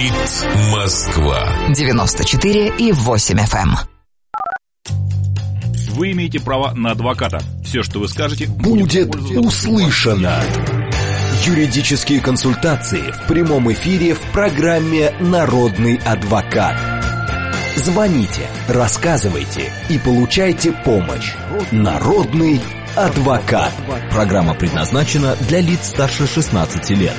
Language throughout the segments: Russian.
Говорит Москва. 94,8 FM. Вы имеете право на адвоката. Все, что вы скажете, будет услышано. Юридические консультации в прямом эфире в программе «Народный адвокат». Звоните, рассказывайте и получайте помощь. «Народный адвокат». Программа предназначена для лиц старше 16 лет.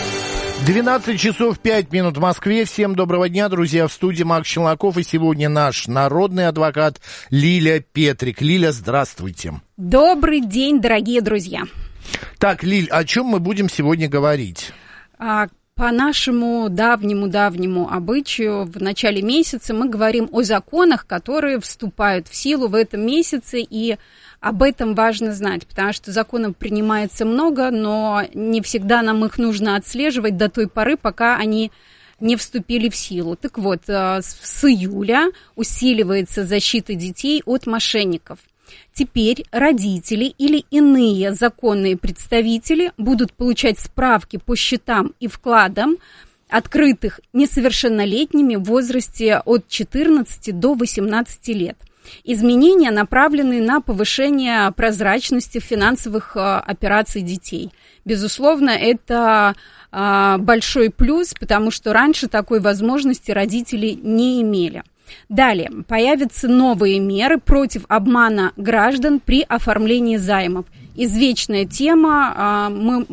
12 часов 5 минут в Москве. Всем доброго дня, друзья. В студии Макс Челноков. И сегодня наш народный адвокат Лиля Петрик. Лиля, здравствуйте. Добрый день, дорогие друзья. Так, Лиль, о чем мы будем сегодня говорить? По нашему давнему обычаю в начале месяца мы говорим о законах, которые вступают в силу в этом месяце, и об этом важно знать, потому что законов принимается много, но не всегда нам их нужно отслеживать до той поры, пока они не вступили в силу. Так вот, с июля усиливается защита детей от мошенников. Теперь родители или иные законные представители будут получать справки по счетам и вкладам, открытых несовершеннолетними в возрасте от 14 до 18 лет. Изменения направлены на повышение прозрачности финансовых операций детей. Безусловно, это большой плюс, потому что раньше такой возможности родители не имели. Далее, появятся новые меры против обмана граждан при оформлении займов. Извечная тема,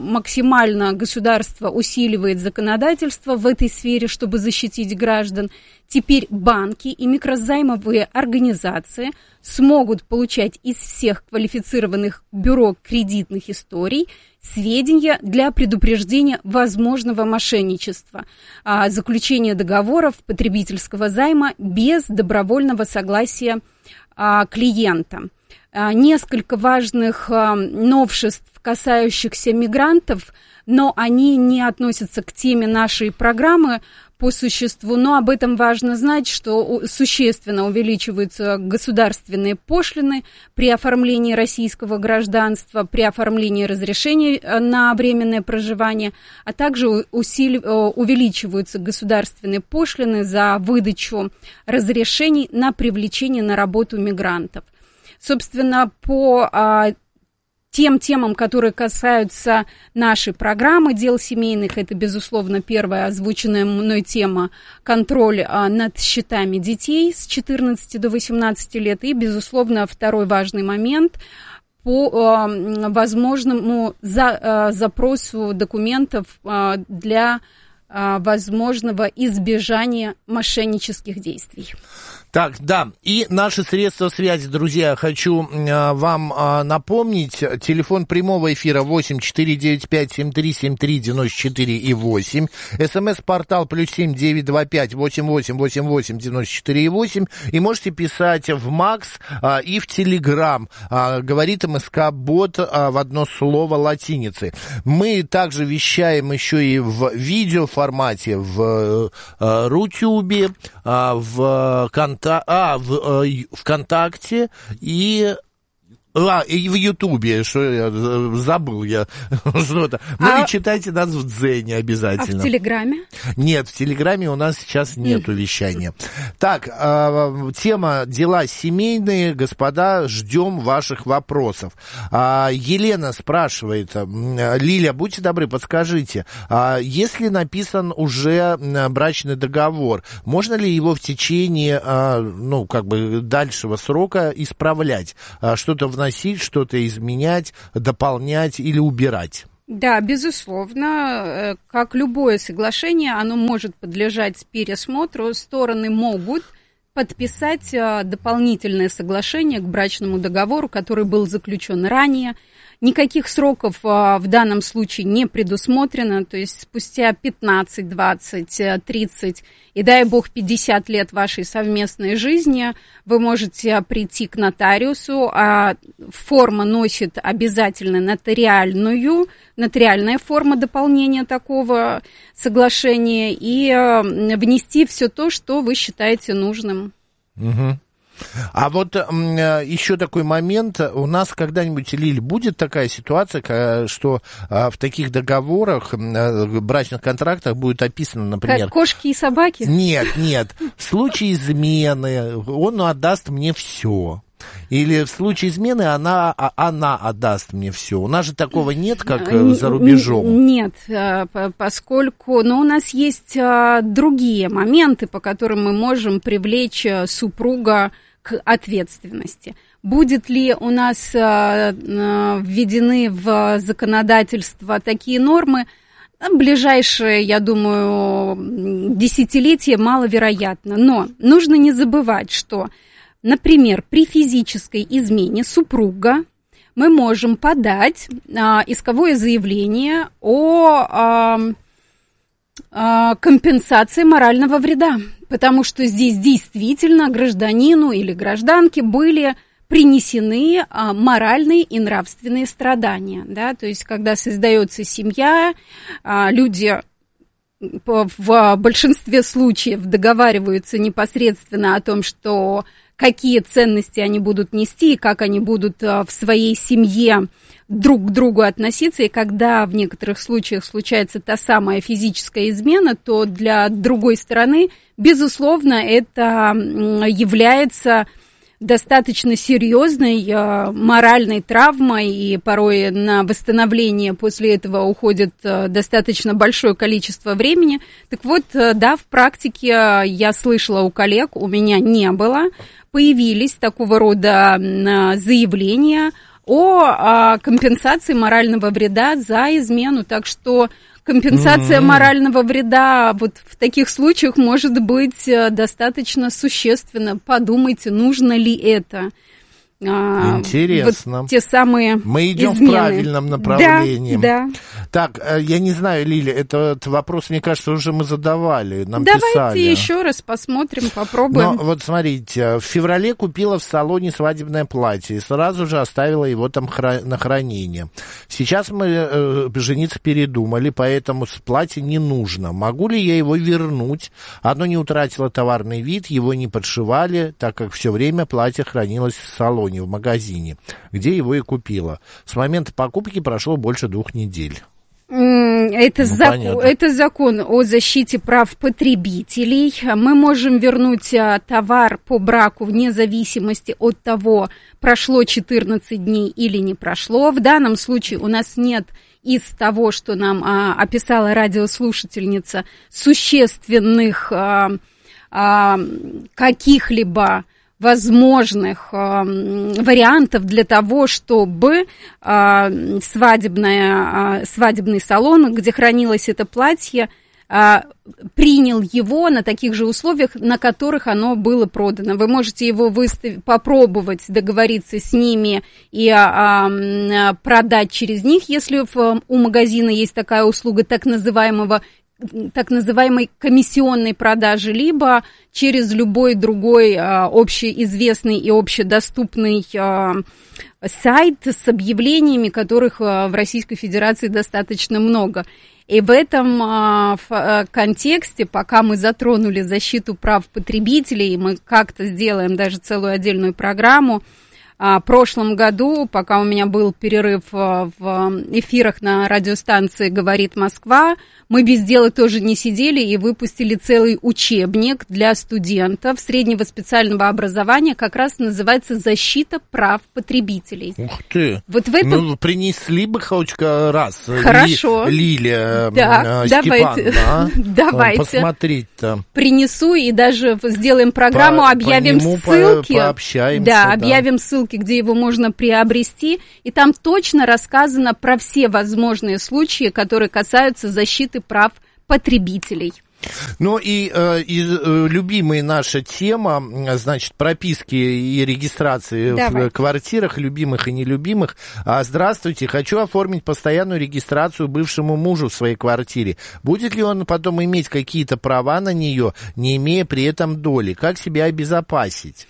государство усиливает законодательство в этой сфере, чтобы защитить граждан. Теперь банки и микрозаймовые организации смогут получать из всех квалифицированных бюро кредитных историй сведения для предупреждения возможного мошенничества, заключения договоров потребительского займа без добровольного согласия клиента. Несколько важных новшеств, касающихся мигрантов, но они не относятся к теме нашей программы по существу, но об этом важно знать, что существенно увеличиваются государственные пошлины при оформлении российского гражданства, при оформлении разрешения на временное проживание, а также увеличиваются государственные пошлины за выдачу разрешений на привлечение на работу мигрантов. Собственно, по тем темам, которые касаются нашей программы дел семейных, это, безусловно, первая озвученная мной тема – контроль над счетами детей с 14 до 18 лет. И, безусловно, второй важный момент – по возможному запросу документов для возможного избежания мошеннических действий. Так, да, и наши средства связи, друзья, хочу вам напомнить, телефон прямого эфира 8-495-7373-94-8, СМС-портал +7 925 8888 94-8, и можете писать в Макс и в Телеграм, говорит МСК-бот в одно слово латиницей. Мы также вещаем еще и в видеоформате, в Рутюбе, в ВКонтакте и в Ютубе, что я забыл что-то. Ну и читайте нас в Дзене обязательно. А в Телеграме? Нет, в Телеграме у нас сейчас нету вещания. Так, тема «Дела семейные». Господа, ждем ваших вопросов. Елена спрашивает, Лиля, будьте добры, подскажите, если написан уже брачный договор, можно ли его в течение, дальшего срока исправлять? Что-то вносить, что-то изменять, дополнять или убирать? Да, безусловно, как любое соглашение, оно может подлежать пересмотру. Стороны могут подписать дополнительное соглашение к брачному договору, который был заключен ранее. Никаких сроков в данном случае не предусмотрено, то есть спустя 15, 20, 30 и, дай бог, 50 лет вашей совместной жизни вы можете прийти к нотариусу, а форма носит обязательно нотариальная форма дополнения такого соглашения, и внести все то, что вы считаете нужным. Угу. А вот еще такой момент. У нас когда-нибудь, Лиль, будет такая ситуация, что в таких договорах, брачных контрактах будет описано, например... Как кошки и собаки? Нет. В случае измены он отдаст мне все. Или в случае измены она отдаст мне все. У нас же такого нет, как за рубежом. Нет, поскольку у нас есть другие моменты, по которым мы можем привлечь супруга к ответственности. Будет ли у нас введены в законодательство такие нормы? В ближайшее, я думаю, десятилетие маловероятно. Но нужно не забывать, что, например, при физической измене супруга мы можем подать исковое заявление о компенсации морального вреда, потому что здесь действительно гражданину или гражданке были принесены моральные и нравственные страдания. Да? То есть, когда создается семья, люди в большинстве случаев договариваются непосредственно о том, что какие ценности они будут нести, и как они будут в своей семье друг к другу относиться. И когда в некоторых случаях случается та самая физическая измена, то для другой стороны, безусловно, это является достаточно серьезной моральной травмой, и порой на восстановление после этого уходит достаточно большое количество времени. Так вот, да, в практике я слышала у коллег, у меня не было, появились такого рода заявления о компенсации морального вреда за измену, так что компенсация морального вреда вот в таких случаях может быть достаточно существенна. Подумайте, нужно ли это. Интересно. Вот те самые мы идем измены. В правильном направлении. Да. Так, я не знаю, Лиля, этот вопрос, мне кажется, уже мы задавали, нам Давайте писали. Давайте еще раз посмотрим, попробуем. Но вот смотрите, в феврале купила в салоне свадебное платье и сразу же оставила его там на хранение. Сейчас мы жениться передумали, поэтому платье не нужно. Могу ли я его вернуть? Оно не утратило товарный вид, его не подшивали, так как все время платье хранилось в салоне, в магазине, где его и купила. С момента покупки прошло больше 2 недель. Это закон о защите прав потребителей. Мы можем вернуть товар по браку вне зависимости от того, прошло 14 дней или не прошло. В данном случае у нас нет из того, что нам описала радиослушательница, существенных каких-либо возможных вариантов для того, чтобы свадебный салон, где хранилось это платье, принял его на таких же условиях, на которых оно было продано. Вы можете его попробовать договориться с ними и продать через них, если у магазина есть такая услуга так называемой комиссионной продажи, либо через любой другой общеизвестный и общедоступный сайт с объявлениями, которых в Российской Федерации достаточно много. И в этом контексте, пока мы затронули защиту прав потребителей, мы как-то сделаем даже целую отдельную программу. В прошлом году, пока у меня был перерыв в эфирах на радиостанции «Говорит Москва», мы без дела тоже не сидели и выпустили целый учебник для студентов среднего специального образования, как раз называется «Защита прав потребителей». Ух ты! Вот в этом... Ну, принесли бы хоть раз. Хорошо. Лилия Степановна, давайте. Посмотреть-то. Принесу и даже сделаем программу, объявим ссылки. Пообщаемся. Да, объявим ссылки, где его можно приобрести. И там точно рассказано про все возможные случаи, которые касаются защиты прав потребителей. Ну и любимая наша тема, значит, прописки и регистрации в квартирах, любимых и нелюбимых. Здравствуйте, хочу оформить постоянную регистрацию бывшему мужу в своей квартире. Будет ли он потом иметь какие-то права на нее, не имея при этом доли? Как себя обезопасить?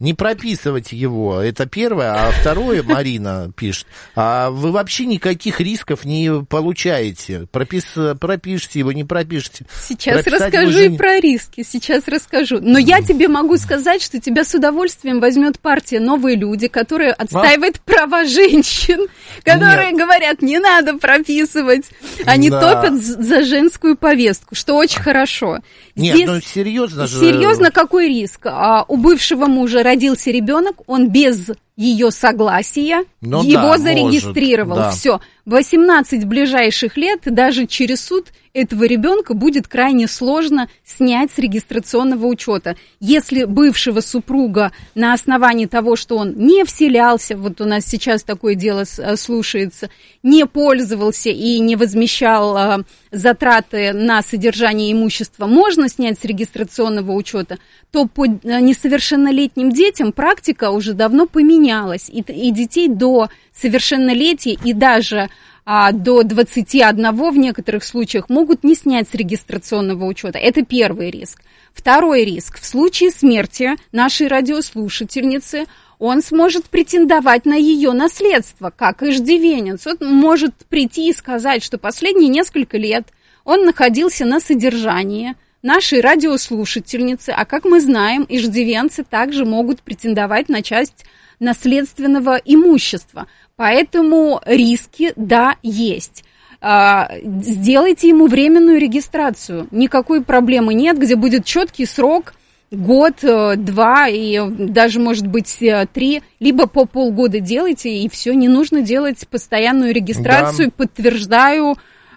не прописывать его, это первое, а второе, Марина пишет, а вы вообще никаких рисков не получаете, пропишите его, не пропишите. Сейчас расскажу и про риски, сейчас расскажу, но я тебе могу сказать, что тебя с удовольствием возьмет партия «Новые люди», которая отстаивает права женщин, которые говорят, не надо прописывать, они топят за женскую повестку, что очень хорошо. Нет, здесь... ну серьезно же. Серьезно, какой риск? У бывшего мужа родился ребенок, он без ее согласия его зарегистрировал. Может, да. Все. 18 ближайших лет, даже через суд, этого ребенка будет крайне сложно снять с регистрационного учета. Если бывшего супруга на основании того, что он не вселялся, вот у нас сейчас такое дело слушается, не пользовался и не возмещал затраты на содержание имущества, можно снять с регистрационного учета, то по несовершеннолетним детям практика уже давно поменялась. И детей до совершеннолетия и даже до 21 в некоторых случаях могут не снять с регистрационного учета. Это первый риск. Второй риск. В случае смерти нашей радиослушательницы он сможет претендовать на ее наследство, как иждивенец. Он может прийти и сказать, что последние несколько лет он находился на содержании нашей радиослушательницы, а как мы знаем, иждивенцы также могут претендовать на часть наследственного имущества. Поэтому риски, да, есть. Сделайте ему временную регистрацию. Никакой проблемы нет, где будет четкий срок, год, 2 и даже, может быть, 3. Либо по полгода делайте, и все, не нужно делать постоянную регистрацию. Да. Подтверждаю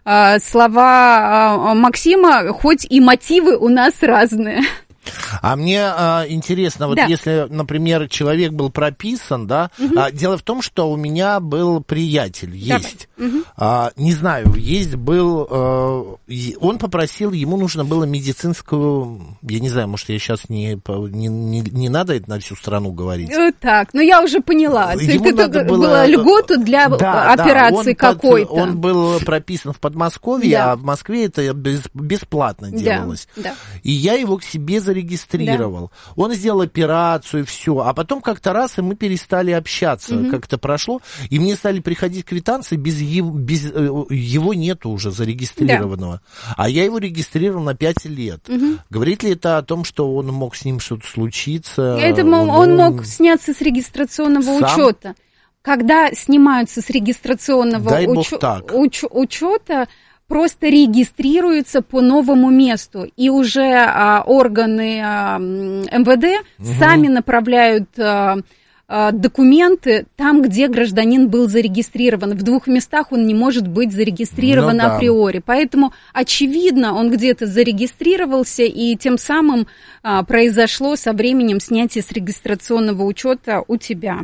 слова Максима, хоть и мотивы у нас разные. А мне интересно, вот если, например, человек был прописан, да, дело в том, что у меня был приятель, есть, не знаю, был, он попросил, ему нужно было медицинскую, я не знаю, может, я сейчас не надо это на всю страну говорить. Так, ну я уже поняла, это была льгота для операции какой-то. Он был прописан в Подмосковье, а в Москве это бесплатно делалось. И я его к себе зарегистрировал. Да. Он сделал операцию, все. А потом как-то раз, и мы перестали общаться. Как-то прошло. И мне стали приходить квитанции, без его нету уже зарегистрированного. Да. А я его регистрировал на 5 лет. Говорит ли это о том, что он мог с ним что-то случиться? Он мог сняться с регистрационного учета. Когда снимаются с регистрационного учета, просто регистрируются по новому месту, и уже органы МВД сами направляют документы там, где гражданин был зарегистрирован. В 2 местах он не может быть зарегистрирован априори. Поэтому, очевидно, он где-то зарегистрировался, и тем самым произошло со временем снятие с регистрационного учета у тебя.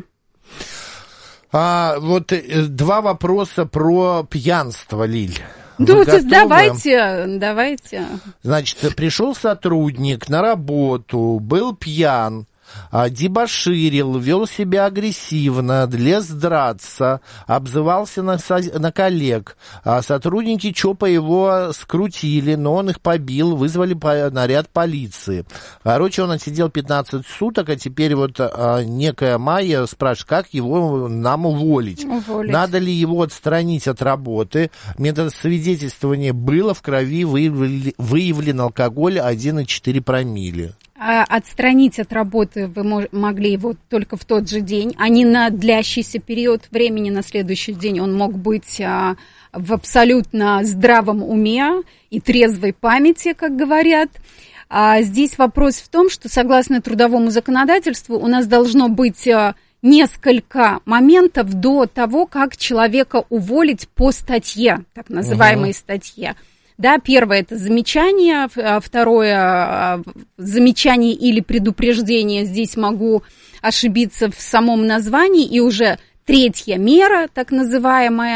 Вот 2 вопроса про пьянство, Лиль. Ну, давайте. Значит, пришел сотрудник на работу, был пьян, дебоширил, вел себя агрессивно, лез драться, обзывался на коллег. Сотрудники ЧОПа его скрутили, но он их побил, вызвали наряд полиции. Короче, он отсидел 15 суток, а теперь вот некая Майя спрашивает, как его нам уволить. Надо ли его отстранить от работы? Медосвидетельствование было, в крови выявлен алкоголь 1,4 промилле. Отстранить от работы вы могли его только в тот же день, а не на длящийся период времени. На следующий день он мог быть в абсолютно здравом уме и трезвой памяти, как говорят. Здесь вопрос в том, что согласно трудовому законодательству у нас должно быть несколько моментов до того, как человека уволить по статье, так называемой статье. Да, первое – это замечание, второе – замечание или предупреждение, здесь могу ошибиться в самом названии, и уже третья мера, так называемая,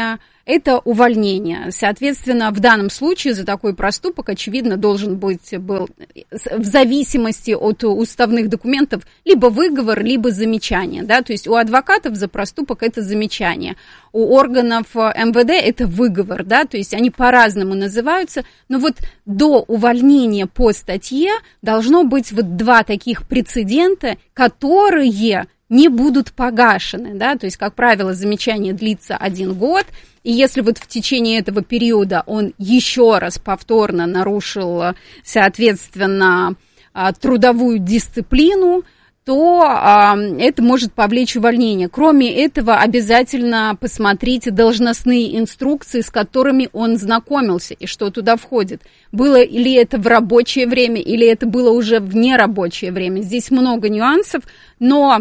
это увольнение. Соответственно, в данном случае за такой проступок, очевидно, должен быть был, в зависимости от уставных документов, либо выговор, либо замечание. Да? То есть у адвокатов за проступок это замечание, у органов МВД это выговор, да? То есть они по-разному называются, но вот до увольнения по статье должно быть вот два таких прецедента, которые не будут погашены, да, то есть, как правило, замечание длится 1 год, и если вот в течение этого периода он еще раз повторно нарушил, соответственно, трудовую дисциплину, то это может повлечь увольнение. Кроме этого, обязательно посмотрите должностные инструкции, с которыми он знакомился, и что туда входит. Было ли это в рабочее время, или это было уже в нерабочее время. Здесь много нюансов, но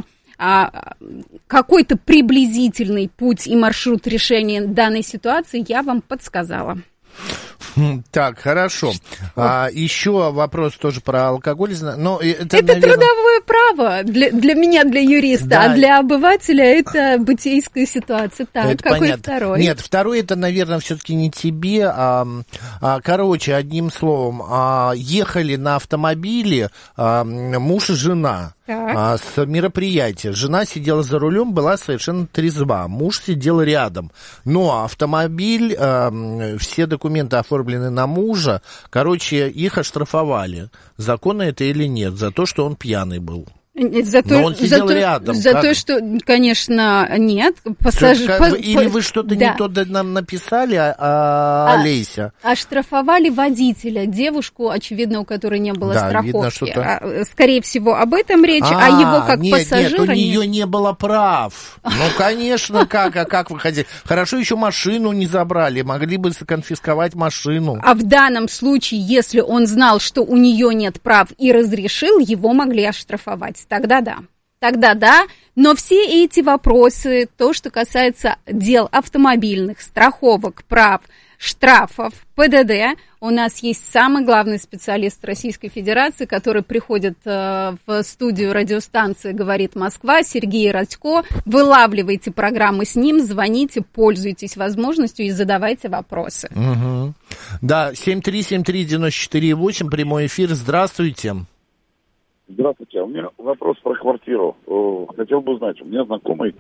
какой-то приблизительный путь и маршрут решения данной ситуации я вам подсказала. Так, хорошо. Еще вопрос тоже про алкоголь. Но это наверное... трудовое право для меня, для юриста, да. А для обывателя это бытийская ситуация. Так, это какой понятно. Второй? Нет, второй это, наверное, все-таки не тебе. Короче, одним словом, ехали на автомобиле муж и жена. С мероприятия. Жена сидела за рулем, была совершенно трезва. Муж сидел рядом. Но автомобиль, все документы оформлены на мужа. Короче, их оштрафовали. Законно это или нет? За то, что он пьяный был. Но он сидел рядом. За то, что, конечно, нет. Или вы что-то не то нам написали, Олеся? Оштрафовали водителя, девушку, очевидно, у которой не было страховки. Видно, скорее всего, об этом речь, а его как пассажира... Нет, у нее не было прав. Ну, конечно, как вы хотите. Хорошо, еще машину не забрали, могли бы конфисковать машину. А в данном случае, если он знал, что у нее нет прав и разрешил, его могли оштрафовать. Тогда да, но все эти вопросы, то, что касается дел автомобильных, страховок, прав, штрафов, ПДД, у нас есть самый главный специалист Российской Федерации, который приходит в студию радиостанции «Говорит Москва», Сергей Радько. Вылавливайте программы с ним, звоните, пользуйтесь возможностью и задавайте вопросы. Угу. Да, 7373948, прямой эфир, здравствуйте. Здравствуйте, у меня вопрос про квартиру. Хотел бы узнать, у меня знакомый,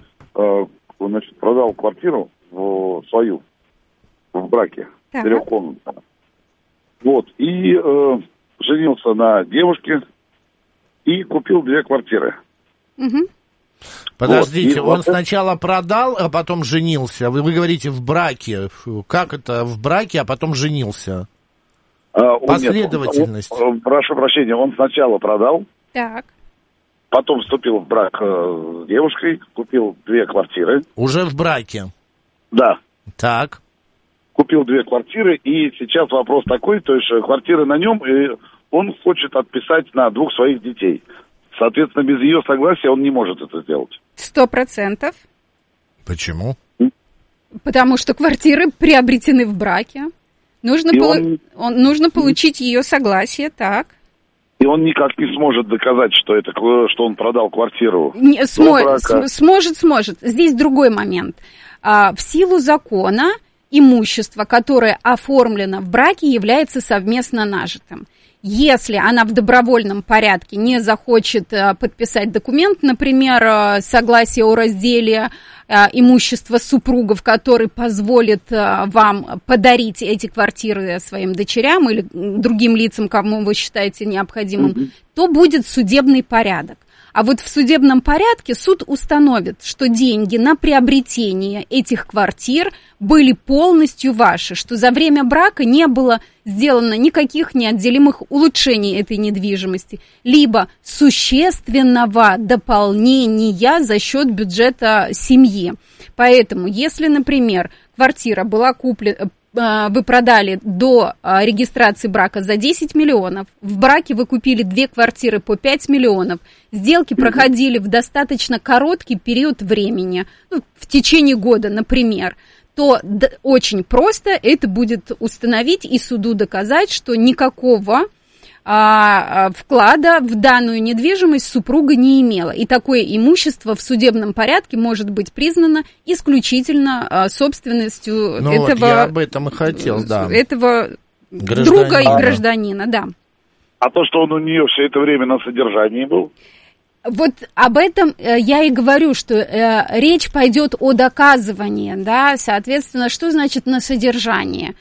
продал квартиру свою в браке, четырехкомнатную. Вот, и женился на девушке и купил 2 квартиры. Угу. Подождите, вот, он сначала продал, а потом женился. Вы говорите в браке. Как это в браке, а потом женился? Последовательность. Прошу прощения, он сначала продал, так. Потом вступил в брак с девушкой, купил 2 квартиры. Уже в браке? Да. Так. Купил 2 квартиры, и сейчас вопрос такой, то есть квартиры на нем, и он хочет отписать на 2 своих детей. Соответственно, без ее согласия он не может это сделать. 100%. Почему? Потому что квартиры приобретены в браке. Нужно получить ее согласие, так. И он никак не сможет доказать, что он продал квартиру. Сможет. Здесь другой момент. В силу закона имущество, которое оформлено в браке, является совместно нажитым. Если она в добровольном порядке не захочет подписать документ, например, согласие о разделе имущества супругов, который позволит вам подарить эти квартиры своим дочерям или другим лицам, кому вы считаете необходимым, то будет судебный порядок. А вот в судебном порядке суд установит, что деньги на приобретение этих квартир были полностью ваши, что за время брака не было сделано никаких неотделимых улучшений этой недвижимости, либо существенного дополнения за счет бюджета семьи. Поэтому, если, например, квартира была куплена, вы продали до регистрации брака за 10 миллионов, в браке вы купили 2 квартиры по 5 миллионов, сделки проходили в достаточно короткий период времени, в течение года, например, то очень просто это будет установить и суду доказать, что никакого вклада в данную недвижимость супруга не имела. И такое имущество в судебном порядке может быть признано исключительно собственностью этого... Вот я об этом и хотел, да. Этого друга и гражданина, да. А то, что он у нее все это время на содержании был? Вот об этом я и говорю, что речь пойдет о доказывании, да, соответственно, что значит на содержании?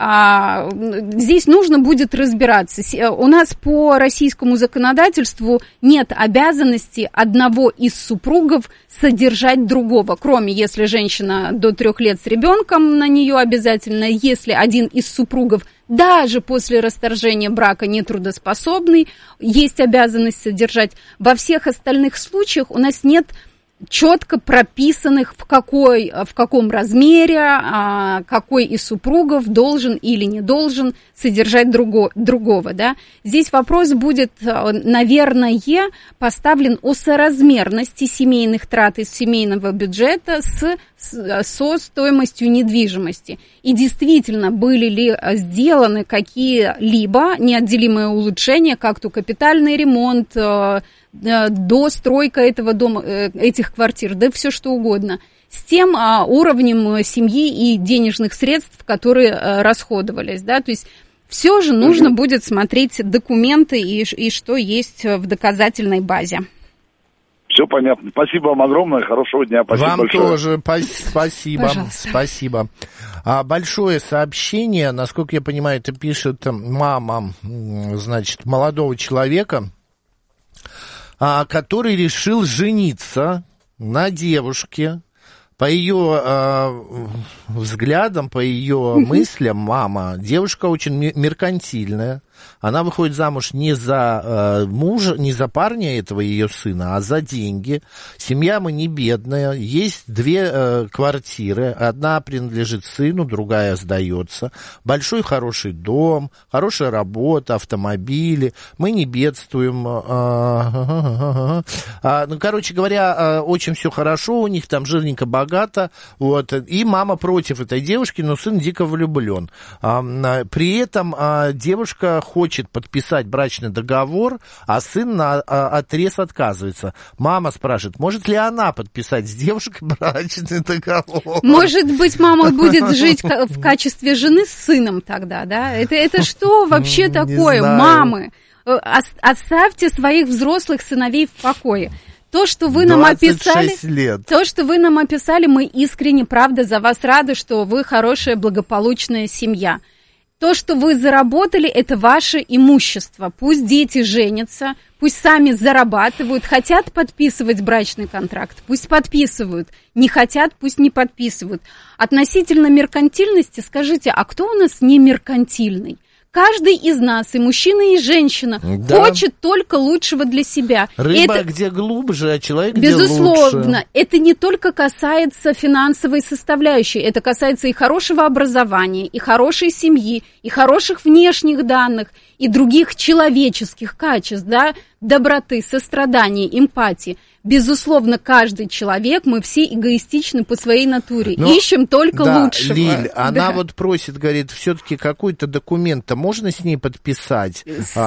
Здесь нужно будет разбираться. У нас по российскому законодательству нет обязанности одного из супругов содержать другого, кроме если женщина до 3 лет с ребенком, на нее обязательно, если один из супругов даже после расторжения брака нетрудоспособный, есть обязанность содержать. Во всех остальных случаях у нас нет четко прописанных, в каком размере, какой из супругов должен или не должен содержать другого, да. Здесь вопрос будет, наверное, поставлен о соразмерности семейных трат из семейного бюджета со стоимостью недвижимости. И действительно, были ли сделаны какие-либо неотделимые улучшения, как то капитальный ремонт, достройка этого дома, этих квартир, да все что угодно, с тем уровнем семьи и денежных средств, которые расходовались, да, то есть все же нужно будет смотреть документы и что есть в доказательной базе. Все понятно. Спасибо вам огромное, хорошего дня. Спасибо вам большое. Тоже спасибо. Пожалуйста. Спасибо. Большое сообщение, насколько я понимаю, это пишет мама, значит, молодого человека, который решил жениться на девушке. По ее взглядам, по ее мыслям, мама, девушка очень меркантильная. Она выходит замуж не за мужа, не за парня этого ее сына, а за деньги. Семья мы не бедная. Есть 2 квартиры. Одна принадлежит сыну, другая сдается. Большой хороший дом, хорошая работа, автомобили. Мы не бедствуем. Ну, короче говоря, очень все хорошо у них, там жирненько, богато. Вот. И мама против этой девушки, но сын дико влюблен. При этом девушка хочет подписать брачный договор, а сын наотрез отказывается. Мама спрашивает, может ли она подписать с девушкой брачный договор? Может быть, мама будет жить в качестве жены с сыном тогда, да? Это что вообще такое, мамы? Оставьте своих взрослых сыновей в покое. То, что вы нам описали, мы искренне, правда, за вас рады, что вы хорошая, благополучная семья. То, что вы заработали, это ваше имущество. Пусть дети женятся, пусть сами зарабатывают, хотят подписывать брачный контракт, пусть подписывают, не хотят, пусть не подписывают. Относительно меркантильности, скажите, а кто у нас не меркантильный? Каждый из нас, и мужчина, и женщина, хочет только лучшего для себя. Рыба где глубже, а человек где лучше. Безусловно, это не только касается финансовой составляющей, это касается и хорошего образования, и хорошей семьи, и хороших внешних данных, и других человеческих качеств, да, доброты, сострадания, эмпатии. Безусловно, каждый человек, мы все эгоистичны по своей натуре, ищем только лучшего. Лиль, она вот просит, говорит, все-таки какой-то документ-то можно с ней подписать,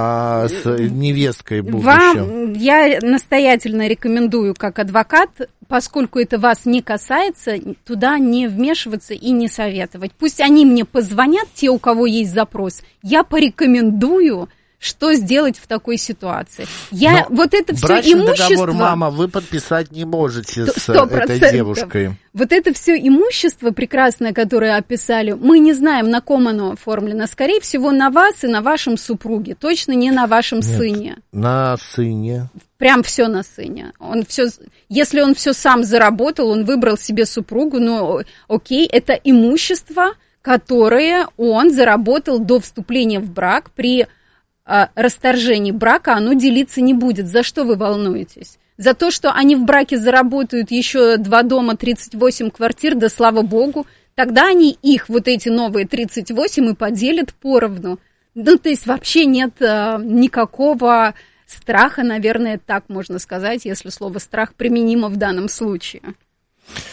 с невесткой будущей? Я настоятельно рекомендую, как адвокат, поскольку это вас не касается, туда не вмешиваться и не советовать. Пусть они мне позвонят, те, у кого есть запрос, я порекомендую, что сделать в такой ситуации. Вот это все имущество... договор, мама, вы подписать не можете с этой девушкой. Вот это все имущество прекрасное, которое описали, мы не знаем, на ком оно оформлено. Скорее всего, на вас и на вашем супруге. Точно не на вашем сыне. На сыне. Прям все на сыне. Если он все сам заработал, он выбрал себе супругу, ну окей, это имущество, которое он заработал до вступления в брак. При расторжении брака оно делиться не будет. За что вы волнуетесь? За то, что они в браке заработают еще 2 дома, 38 квартир, да слава богу, тогда они их, вот эти новые 38, и поделят поровну. Ну, то есть вообще нет никакого страха, наверное, так можно сказать, если слово «страх» применимо в данном случае.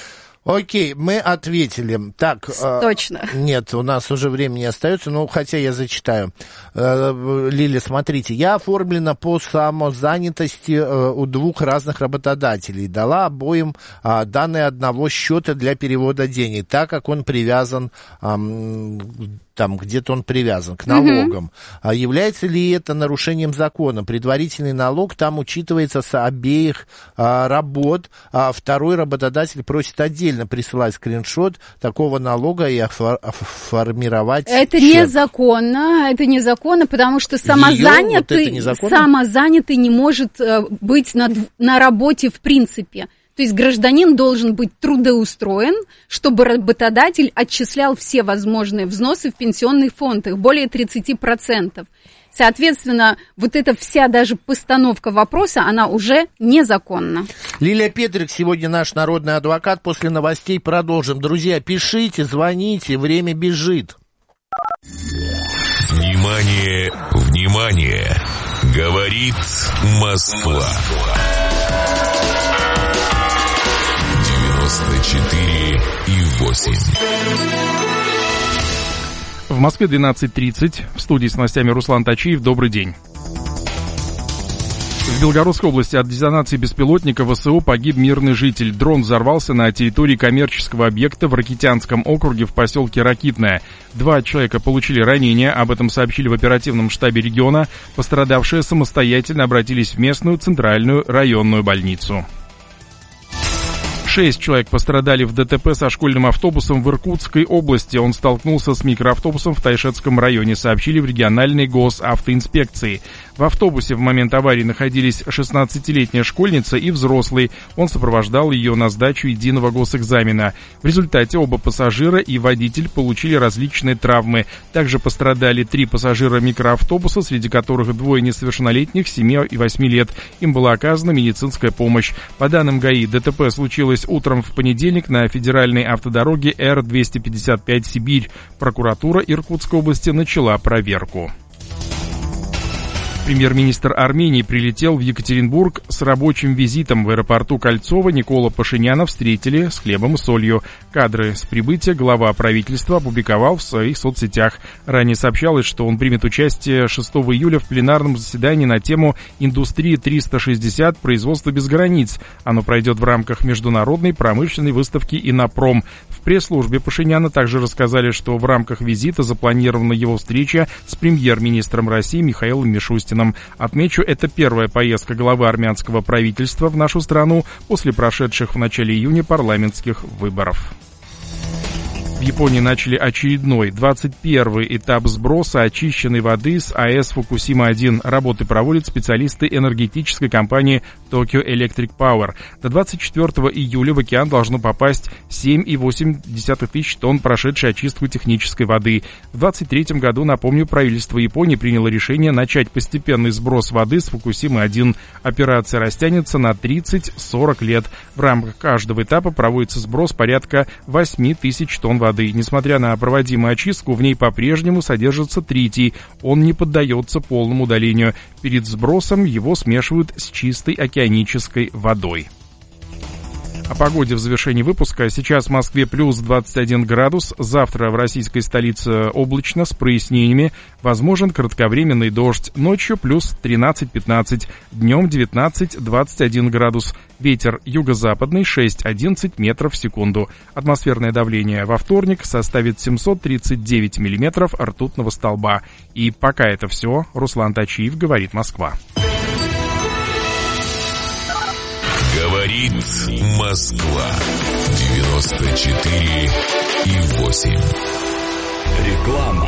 Окей, мы ответили. Так, точно. Нет, у нас уже времени не остается, но хотя я зачитаю. Лиля, смотрите, я оформлена по самозанятости у 2 разных работодателей. Дала обоим данные одного счета для перевода денег, так как он привязан, там где-то он привязан к налогам. А является ли это нарушением закона? Предварительный налог там учитывается с обеих работ, а второй работодатель просит отдельно присылать скриншот такого налога и формировать это чек. Незаконно, потому что самозанятый не может быть на работе в принципе. То есть гражданин должен быть трудоустроен, чтобы работодатель отчислял все возможные взносы в пенсионный фонд, их более 30%. Соответственно, вот эта вся даже постановка вопроса, она уже незаконна. Лилия Петрик сегодня наш народный адвокат. После новостей продолжим. Друзья, пишите, звоните, время бежит. Внимание, внимание! Говорит Москва. 94,8. В Москве 12:30. В студии с новостями Руслан Тачиев. Добрый день. В Белгородской области от детонации беспилотника ВСУ погиб мирный житель. Дрон взорвался на территории коммерческого объекта в Ракитянском округе в поселке Ракитное. 2 человека получили ранения, об этом сообщили в оперативном штабе региона. Пострадавшие самостоятельно обратились в местную центральную районную больницу. 6 человек пострадали в ДТП со школьным автобусом в Иркутской области. Он столкнулся с микроавтобусом в Тайшетском районе, сообщили в региональной госавтоинспекции. В автобусе в момент аварии находились 16-летняя школьница и взрослый. Он сопровождал ее на сдачу единого госэкзамена. В результате оба пассажира и водитель получили различные травмы. Также пострадали 3 пассажира микроавтобуса, среди которых 2 несовершеннолетних 7 и 8 лет. Им была оказана медицинская помощь. По данным ГАИ, ДТП случилось утром в понедельник на федеральной автодороге Р-255 «Сибирь». Прокуратура Иркутской области начала проверку. Премьер-министр Армении прилетел в Екатеринбург с рабочим визитом. В аэропорту Кольцово Никола Пашиняна встретили с хлебом и солью. Кадры с прибытия глава правительства опубликовал в своих соцсетях. Ранее сообщалось, что он примет участие 6 июля в пленарном заседании на тему «Индустрия 360. Производство без границ». Оно пройдет в рамках международной промышленной выставки «Иннопром». В пресс-службе Пашиняна также рассказали, что в рамках визита запланирована его встреча с премьер-министром России Михаилом Мишустиным. Отмечу, это первая поездка главы армянского правительства в нашу страну после прошедших в начале июня парламентских выборов. В Японии начали очередной 21-й этап сброса очищенной воды с АЭС Фукусима-1. Работы проводят специалисты энергетической компании Tokyo Electric Power. До 24 июля в океан должно попасть 7,8 тысяч тонн прошедшей очистку технической воды. В 2023 году, напомню, правительство Японии приняло решение начать постепенный сброс воды с Фукусимы-1. Операция растянется на 30-40 лет. В рамках каждого этапа проводится сброс порядка 8 тысяч тонн воды. Несмотря на проводимую очистку, в ней по-прежнему содержится тритий. Он не поддается полному удалению. Перед сбросом его смешивают с чистой океанической водой. О погоде в завершении выпуска. Сейчас в Москве плюс 21 градус. Завтра в российской столице облачно с прояснениями. Возможен кратковременный дождь. Ночью плюс 13-15. Днем 19-21 градус. Ветер юго-западный 6-11 метров в секунду. Атмосферное давление во вторник составит 739 миллиметров ртутного столба. И пока это все. Руслан Тачиев, говорит Москва. Говорит Москва. 94,8. Реклама.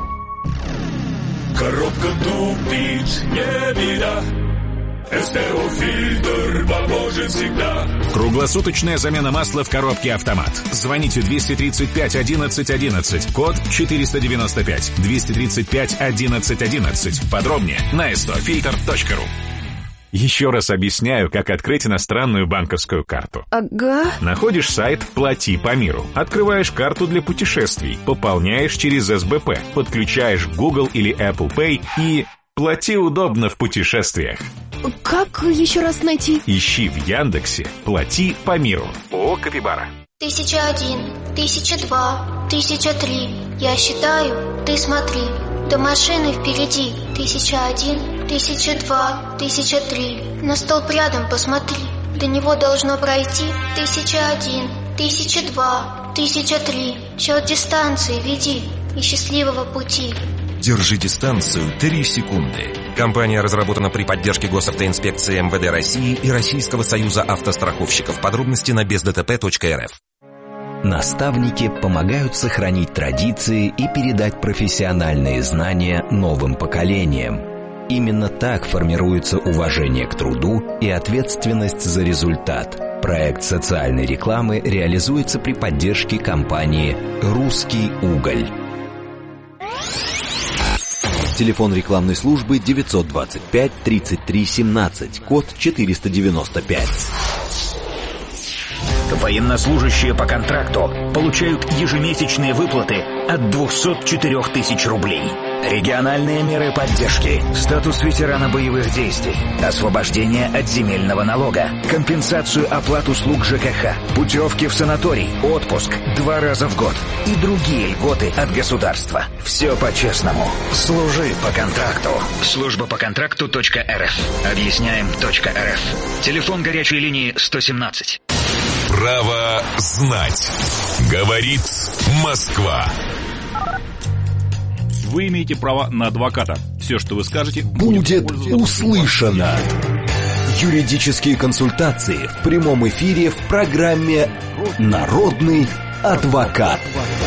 Коробка тупит, не беда. СТО-фильтр поможет всегда. Круглосуточная замена масла в коробке «Автомат». Звоните 235 11 11, код 495. 235 11 11. Подробнее на stofilter.ru. Еще раз объясняю, как открыть иностранную банковскую карту. Ага. Находишь сайт «Плати по миру». Открываешь карту для путешествий. Пополняешь через СБП. Подключаешь Google или Apple Pay и плати удобно в путешествиях. Как еще раз найти? Ищи в Яндексе «Плати по миру». ООО «Капибара». 1001, 1002, 1003. Я считаю, ты смотри. До машины впереди. 1001, 1002, 1003. На столб рядом посмотри. До него должно пройти 1001, 1002, 1003. Счет дистанции веди и счастливого пути. Держи дистанцию 3 секунды. Компания разработана при поддержке госавтоинспекции МВД России и Российского союза автостраховщиков. Подробности на бездтп.рф. Наставники помогают сохранить традиции и передать профессиональные знания новым поколениям. Именно так формируется уважение к труду и ответственность за результат. Проект социальной рекламы реализуется при поддержке компании «Русский уголь». Телефон рекламной службы 925 33 17, код 495. Военнослужащие по контракту получают ежемесячные выплаты от 204 тысяч рублей. Региональные меры поддержки, статус ветерана боевых действий, освобождение от земельного налога, компенсацию оплат услуг ЖКХ, путевки в санаторий, отпуск 2 раза в год и другие льготы от государства. Все по-честному. Служи по контракту. Служба по контракту.рф. Объясняем.рф. Телефон горячей линии 117. Право знать. Говорит Москва. Вы имеете право на адвоката. Все, что вы скажете, будет услышано. Юридические консультации в прямом эфире в программе «Народный адвокат».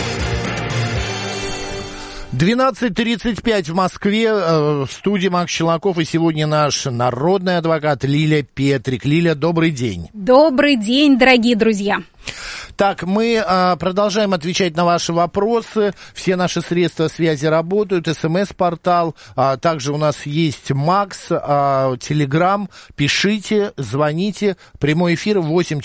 12:35 в Москве, в студии Макс Челноков, и сегодня наш народный адвокат Лилия Петрик. Лиля, добрый день. Добрый день, дорогие друзья. Так, мы продолжаем отвечать на ваши вопросы. Все наши средства связи работают. СМС-портал. Также у нас есть Макс, Телеграм. Пишите, звоните. Прямой эфир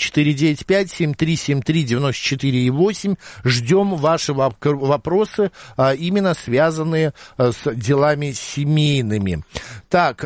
8495-7373-94,8. Ждем ваши вопросы, именно связанные с делами семейными. Так,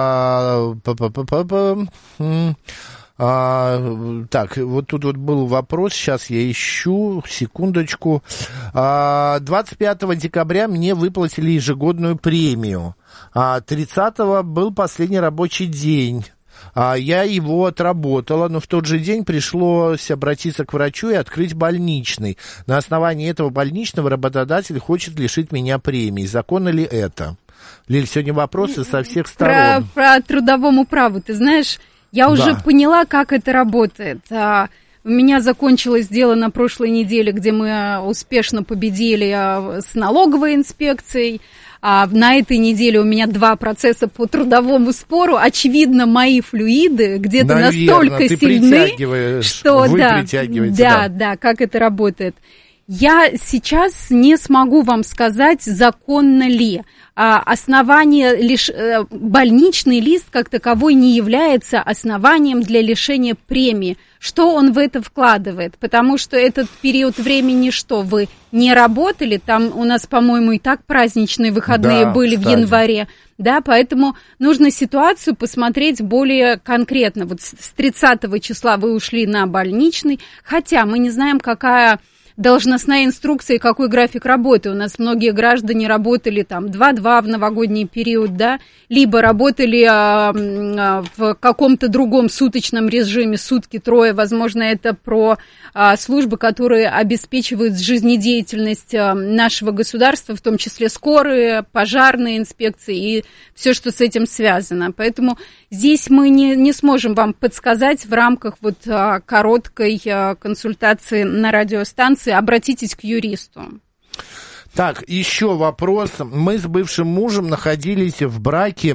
так, вот тут вот был вопрос, сейчас я ищу, секундочку. 25 декабря мне выплатили ежегодную премию. 30-го был последний рабочий день. Я его отработала, но в тот же день пришлось обратиться к врачу и открыть больничный. На основании этого больничного работодатель хочет лишить меня премии. Законно ли это? Лиль, сегодня вопросы со всех сторон. Про трудовому праву, ты знаешь... Я уже поняла, как это работает. У меня закончилось дело на прошлой неделе, где мы успешно победили с налоговой инспекцией. На этой неделе у меня 2 процесса по трудовому спору. Очевидно, мои флюиды где-то настолько сильны, что да, как это работает. Я сейчас не смогу вам сказать, законно ли. Основание, больничный лист как таковой не является основанием для лишения премии. Что он в это вкладывает? Потому что этот период времени, что вы не работали, там у нас, по-моему, и так праздничные выходные были в январе, да, поэтому нужно ситуацию посмотреть более конкретно. Вот с 30 числа вы ушли на больничный, хотя мы не знаем, какая... должностная инструкция, какой график работы. У нас многие граждане работали там 2-2 в новогодний период, да, либо работали в каком-то другом суточном режиме, сутки, трое. Возможно, это про службы, которые обеспечивают жизнедеятельность нашего государства, в том числе скорые, пожарные инспекции и все, что с этим связано. Поэтому здесь мы не сможем вам подсказать в рамках вот короткой консультации на радиостанции. Обратитесь к юристу. Так, еще вопрос. Мы с бывшим мужем находились в браке,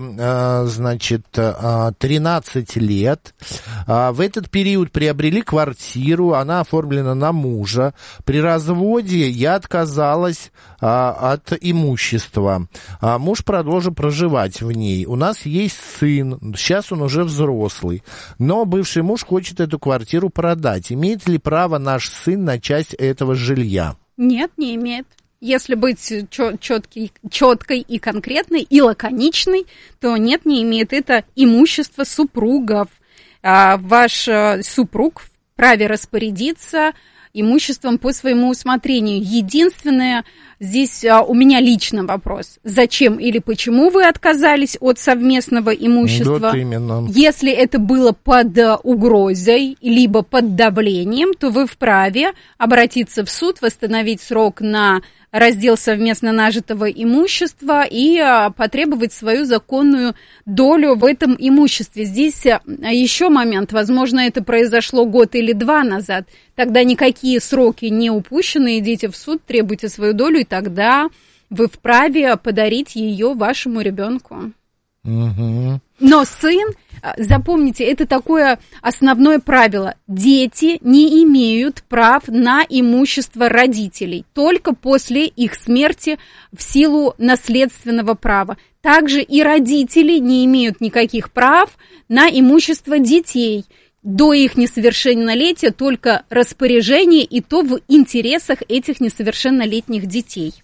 13 лет. В этот период приобрели квартиру, она оформлена на мужа. При разводе я отказалась от имущества. Муж продолжил проживать в ней. У нас есть сын, сейчас он уже взрослый. Но бывший муж хочет эту квартиру продать. Имеет ли право наш сын на часть этого жилья? Нет, не имеет. Если быть четкой и конкретной, и лаконичной, то нет, не имеет. Это имущество супругов. Ваш супруг вправе распорядиться имуществом по своему усмотрению. Единственное, здесь у меня лично вопрос. Зачем или почему вы отказались от совместного имущества? Вот именно. Если это было под угрозой, либо под давлением, то вы вправе обратиться в суд, восстановить срок на раздел совместно нажитого имущества и потребовать свою законную долю в этом имуществе. Здесь еще момент, возможно, это произошло год или два назад, тогда никакие сроки не упущены, идите в суд, требуйте свою долю, и тогда вы вправе подарить ее вашему ребенку. Угу. Но сын, запомните, это такое основное правило. Дети не имеют прав на имущество родителей, только после их смерти в силу наследственного права. Также и родители не имеют никаких прав на имущество детей. До их несовершеннолетия только распоряжение, и то в интересах этих несовершеннолетних детей.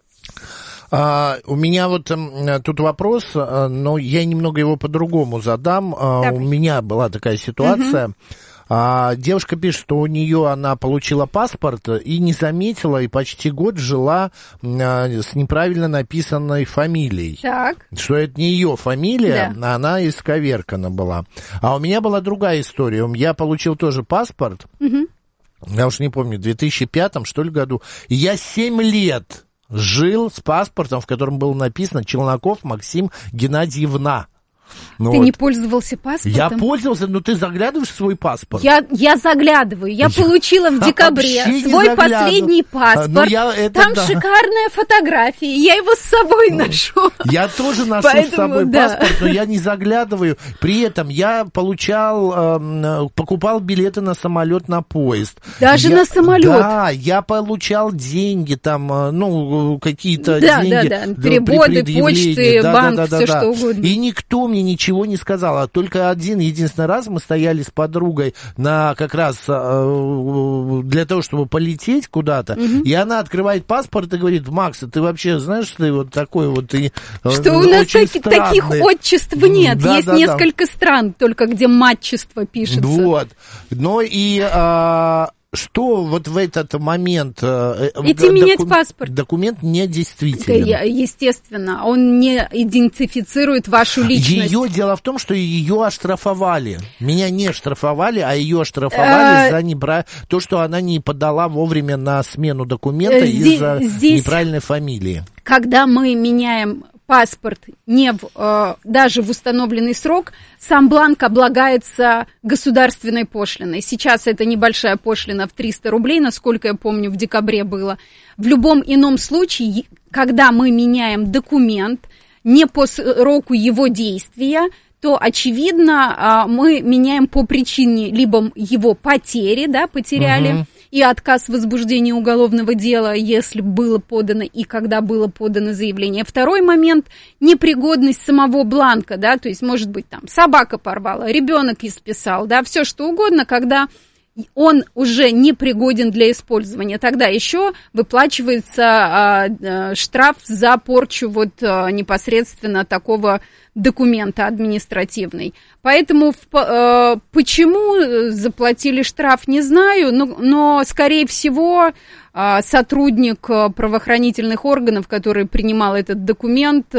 У меня вот тут вопрос, но я немного его по-другому задам. У меня была такая ситуация. Девушка пишет, что у нее она получила паспорт и не заметила, и почти год жила с неправильно написанной фамилией. Так. Что это не ее фамилия, да. Она исковеркана была. А у меня была другая история. Я получил тоже паспорт, я уж не помню, в 2005, что ли, году. И я 7 лет жил с паспортом, в котором было написано Челноков Максим Геннадьевна. Ты не пользовался паспортом? Я пользовался, но ты заглядываешь в свой паспорт? Я заглядываю. Я получила в декабре свой последний паспорт. Там шикарная фотография. Я его с собой ношу. Я тоже ношу с собой паспорт, но я не заглядываю. При этом я покупал билеты на самолет, на поезд. Даже на самолет? Да, я получал деньги, там, какие-то деньги. Да. Переводы, почты, банк, все что угодно. И никто мне ничего не сказал, а только единственный раз мы стояли с подругой как раз для того, чтобы полететь куда-то, и она открывает паспорт и говорит: Макс, ты вообще знаешь, что ты вот такой вот... Что у нас таких отчеств нет, есть несколько стран только, где матчество пишется. Вот, но и... Что вот в этот момент... Идти менять паспорт. Документ недействителен. Естественно, он не идентифицирует вашу личность. Дело в том, что ее оштрафовали. Меня не штрафовали, а ее оштрафовали за то, что она не подала вовремя на смену документа из-за неправильной фамилии. Когда мы меняем паспорт даже в установленный срок, сам бланк облагается государственной пошлиной. Сейчас это небольшая пошлина в 300 рублей, насколько я помню, в декабре было. В любом ином случае, когда мы меняем документ не по сроку его действия, то, очевидно, мы меняем по причине либо его потери, потеряли, и отказ в возбуждении уголовного дела, если было подано и когда было подано заявление. Второй момент – непригодность самого бланка, то есть, может быть, там собака порвала, ребенок исписал, все что угодно, когда он уже не пригоден для использования. Тогда еще выплачивается штраф за порчу непосредственно такого документа административный. Поэтому почему заплатили штраф, не знаю, но скорее всего, сотрудник правоохранительных органов, который принимал этот документ,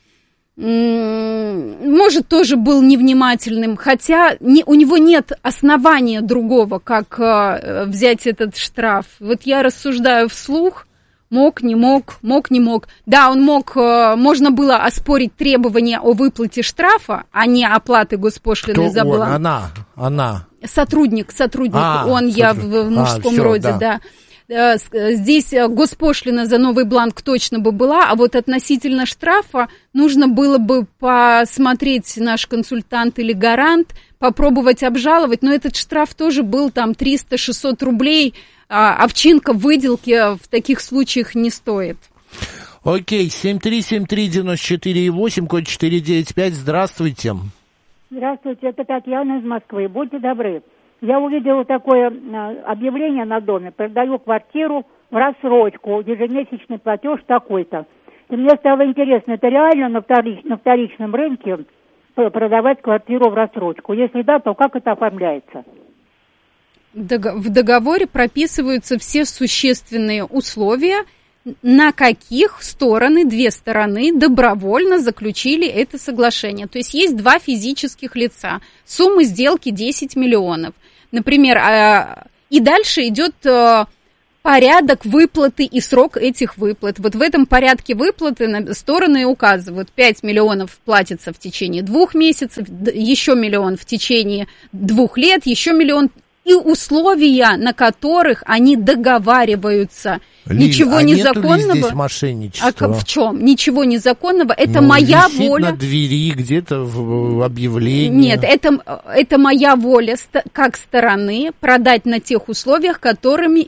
может, тоже был невнимательным, хотя у него нет основания другого, как взять этот штраф. Вот я рассуждаю вслух, мог, не мог. Да, он мог, можно было оспорить требования о выплате штрафа, а не оплаты госпошлины за бланк. Она. Сотрудник, я в мужском роде, да. Здесь госпошлина за новый бланк точно бы была, а вот относительно штрафа нужно было бы посмотреть, наш консультант или гарант, попробовать обжаловать, но этот штраф тоже был там 300-600 рублей, овчинка в выделке в таких случаях не стоит. Окей, 7373948, код 495, здравствуйте. Здравствуйте, это Татьяна из Москвы, будьте добры. Я увидела такое объявление на доме: продаю квартиру в рассрочку, ежемесячный платеж такой-то. И мне стало интересно, это реально на вторичном рынке продавать квартиру в рассрочку? Если да, то как это оформляется? В договоре прописываются все существенные условия, на каких две стороны добровольно заключили это соглашение. То есть есть два физических лица, сумма сделки 10 миллионов. Например, и дальше идет порядок выплаты и срок этих выплат. Вот в этом порядке выплаты стороны указывают: 5 миллионов платится в течение 2 месяцев, еще миллион в течение 2 лет, еще миллион. И условия, на которых они договариваются. Лиль, ничего незаконного. Нету ли здесь мошенничества? В чем? Ничего незаконного. Это моя воля. На двери, где-то в объявлении. Нет, это моя воля как стороны продать на тех условиях, которые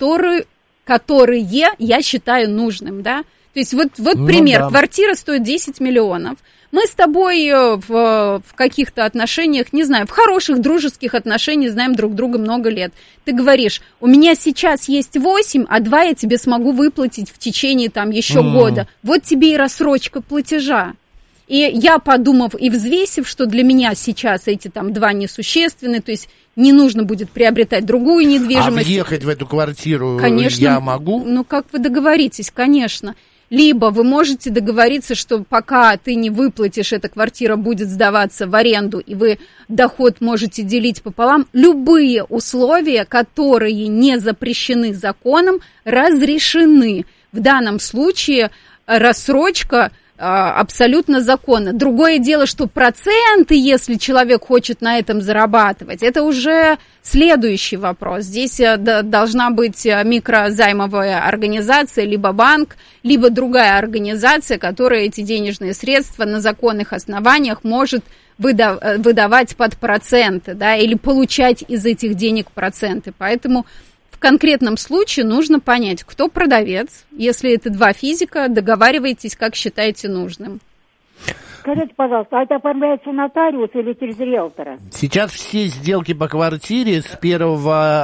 я считаю нужным, да. То есть вот пример. Да. Квартира стоит 10 миллионов. Мы с тобой в каких-то отношениях, не знаю, в хороших дружеских отношениях знаем друг друга много лет. Ты говоришь: у меня сейчас есть 8, а 2 я тебе смогу выплатить в течение там еще года. Вот тебе и рассрочка платежа. И я, подумав и взвесив, что для меня сейчас эти там 2 несущественны, то есть не нужно будет приобретать другую недвижимость. А въехать в эту квартиру, конечно, я могу? Ну, как вы договоритесь, конечно. Либо вы можете договориться, что пока ты не выплатишь, эта квартира будет сдаваться в аренду, и вы доход можете делить пополам. Любые условия, которые не запрещены законом, разрешены. В данном случае рассрочка абсолютно законно. Другое дело, что проценты, если человек хочет на этом зарабатывать, это уже следующий вопрос. Здесь должна быть микрозаймовая организация, либо банк, либо другая организация, которая эти денежные средства на законных основаниях может выдавать под проценты, да, или получать из этих денег проценты. Поэтому в конкретном случае нужно понять, кто продавец. Если это 2 физика, договаривайтесь, как считаете нужным. Скажите, пожалуйста, а это оформляется нотариус или через риэлтора? Сейчас все сделки по квартире с 1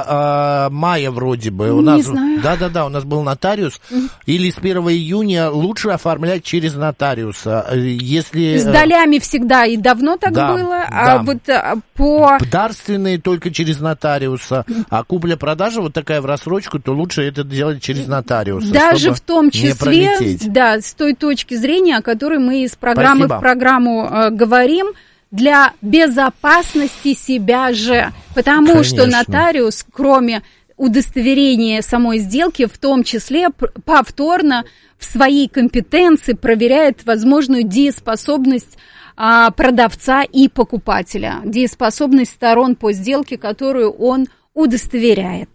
мая вроде бы. Не знаю. Да, у нас был нотариус. Или с 1 июня лучше оформлять через нотариуса. Если... С долями всегда и давно так было. А вот по... Дарственные только через нотариуса. А купля-продажа вот такая в рассрочку, то лучше это делать через нотариуса. Даже в том числе, да, с той точки зрения, о которой мы из программы в программу говорим, для безопасности себя же. Потому что нотариус, кроме удостоверения самой сделки, в том числе повторно в своей компетенции проверяет возможную дееспособность продавца и покупателя, дееспособность сторон по сделке, которую он удостоверяет.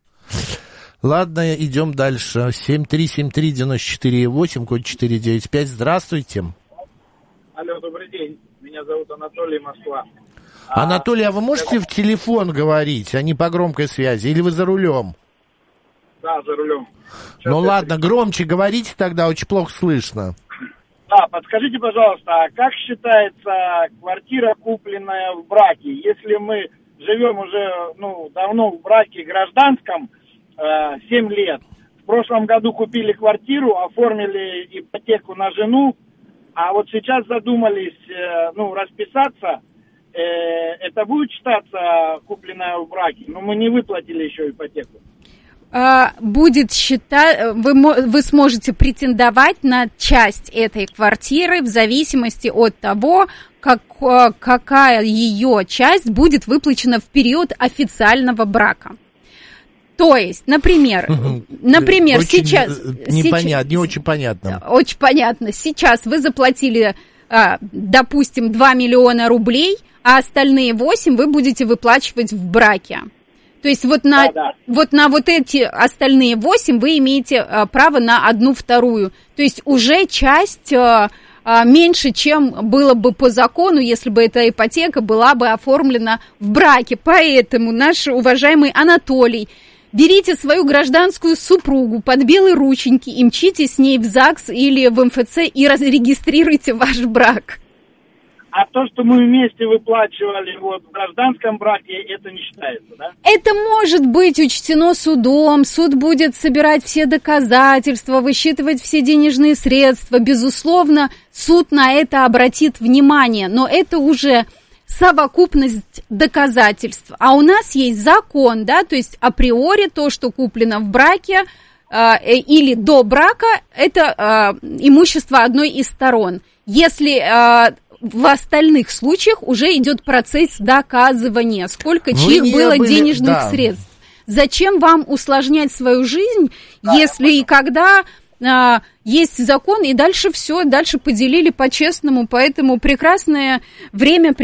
Ладно, идем дальше. 7373948, код 495. Здравствуйте. Алло, добрый день. Меня зовут Анатолий, Москва. Анатолий, а вы можете в телефон говорить, а не по громкой связи? Или вы за рулем? Да, за рулем. Сейчас ладно, громче говорите тогда, очень плохо слышно. Да, подскажите, пожалуйста, а как считается квартира, купленная в браке? Если мы живем уже, давно в браке гражданском, 7 лет. В прошлом году купили квартиру, оформили ипотеку на жену, а вот сейчас задумались, расписаться, это будет считаться купленное в браке? Но мы не выплатили еще ипотеку. Будет считать, вы сможете претендовать на часть этой квартиры в зависимости от того, какая ее часть будет выплачена в период официального брака. То есть, например, сейчас... Не очень понятно. Очень понятно. Сейчас вы заплатили, допустим, 2 миллиона рублей, а остальные 8 вы будете выплачивать в браке. То есть вот на эти остальные 8 вы имеете право на 1/2. То есть уже часть меньше, чем было бы по закону, если бы эта ипотека была бы оформлена в браке. Поэтому наш уважаемый Анатолий, берите свою гражданскую супругу под белые рученьки и мчите с ней в ЗАГС или в МФЦ и регистрируйте ваш брак. А то, что мы вместе выплачивали в гражданском браке, это не считается, да? Это может быть учтено судом. Суд будет собирать все доказательства, высчитывать все денежные средства. Безусловно, суд на это обратит внимание. Но это уже совокупность доказательств. А у нас есть закон, да, то есть априори то, что куплено в браке или до брака, это имущество одной из сторон. Если в остальных случаях уже идет процесс доказывания, сколько чьих было денежных средств. Зачем вам усложнять свою жизнь, если и когда есть закон, и дальше все, дальше поделили по-честному, поэтому прекрасное время